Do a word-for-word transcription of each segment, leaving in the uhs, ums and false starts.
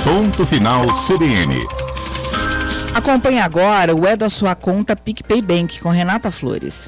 Ponto Final C B N. Acompanhe agora o É da Sua Conta PicPay Bank com Renata Flores.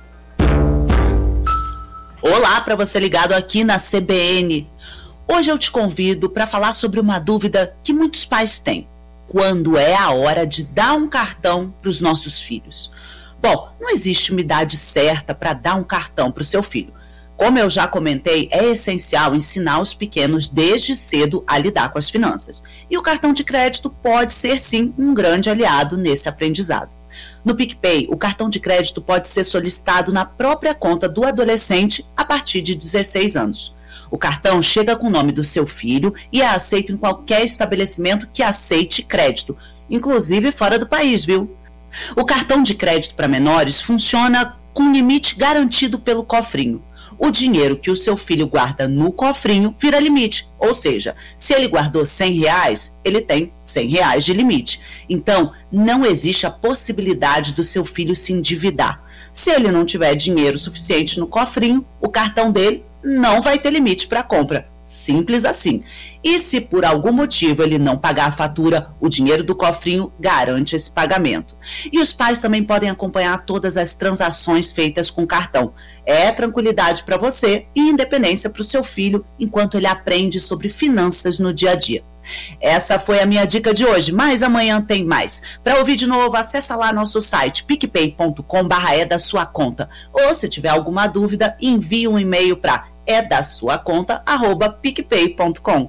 Olá para você ligado aqui na C B N. Hoje eu te convido para falar sobre uma dúvida que muitos pais têm. Quando é a hora de dar um cartão para os nossos filhos? Bom, não existe uma idade certa para dar um cartão para o seu filho. Como eu já comentei, é essencial ensinar os pequenos desde cedo a lidar com as finanças. E o cartão de crédito pode ser, sim, um grande aliado nesse aprendizado. No PicPay, o cartão de crédito pode ser solicitado na própria conta do adolescente a partir de dezesseis anos. O cartão chega com o nome do seu filho e é aceito em qualquer estabelecimento que aceite crédito, inclusive fora do país, viu? O cartão de crédito para menores funciona com limite garantido pelo cofrinho. O dinheiro que o seu filho guarda no cofrinho vira limite, ou seja, se ele guardou cem reais, ele tem cem reais de limite. Então, não existe a possibilidade do seu filho se endividar. Se ele não tiver dinheiro suficiente no cofrinho, o cartão dele não vai ter limite para compra. Simples assim. E se por algum motivo ele não pagar a fatura, o dinheiro do cofrinho garante esse pagamento. E os pais também podem acompanhar todas as transações feitas com cartão. É tranquilidade para você e independência para o seu filho enquanto ele aprende sobre finanças no dia a dia. Essa foi a minha dica de hoje, mas amanhã tem mais. Para ouvir de novo, acessa lá nosso site picpay ponto com barra é da sua conta. Ou se tiver alguma dúvida, envie um e-mail para é da sua conta arroba picpay ponto com.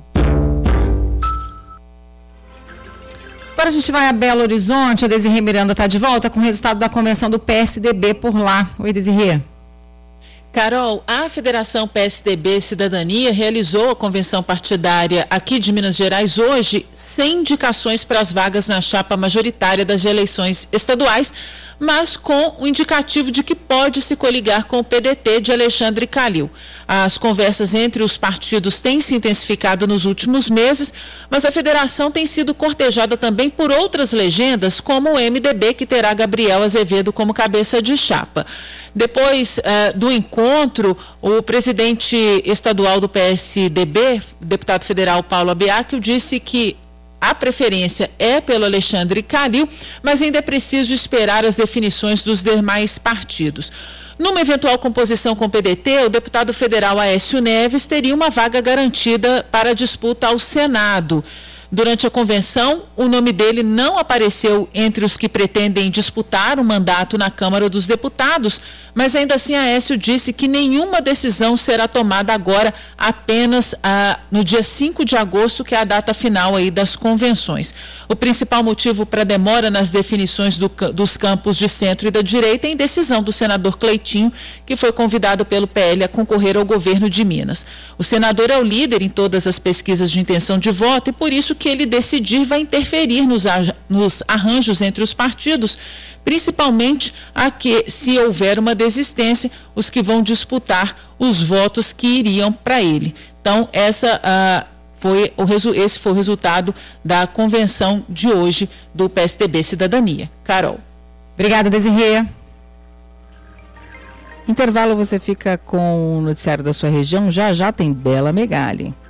Agora a gente vai a Belo Horizonte. A Desirê Miranda está de volta com o resultado da convenção do P S D B por lá. Oi, Desirê. Carol, a Federação P S D B Cidadania realizou a convenção partidária aqui de Minas Gerais hoje, sem indicações para as vagas na chapa majoritária das eleições estaduais, mas com o indicativo de que pode se coligar com o P D T de Alexandre Calil. As conversas entre os partidos têm se intensificado nos últimos meses, mas a federação tem sido cortejada também por outras legendas, como o M D B, que terá Gabriel Azevedo como cabeça de chapa. Depois uh, do encontro, o presidente estadual do P S D B, deputado federal Paulo Abiacchio, disse que a preferência é pelo Alexandre Calil, mas ainda é preciso esperar as definições dos demais partidos. Numa eventual composição com o P D T, o deputado federal Aécio Neves teria uma vaga garantida para a disputa ao Senado. Durante a convenção, o nome dele não apareceu entre os que pretendem disputar o mandato na Câmara dos Deputados, mas ainda assim Aécio disse que nenhuma decisão será tomada agora, apenas ah, no dia cinco de agosto, que é a data final aí das convenções. O principal motivo para a demora nas definições do, dos campos de centro e da direita é a indecisão do senador Cleitinho, que foi convidado pelo P L a concorrer ao governo de Minas. O senador é o líder em todas as pesquisas de intenção de voto e por isso que ele decidir vai interferir nos, nos arranjos entre os partidos, principalmente a que, se houver uma desistência, os que vão disputar os votos que iriam para ele. Então, essa, uh, foi o, esse foi o resultado da convenção de hoje do P S D B Cidadania. Carol. Obrigada, Desirê. Intervalo, você fica com o noticiário da sua região. Já já tem Bela Megali.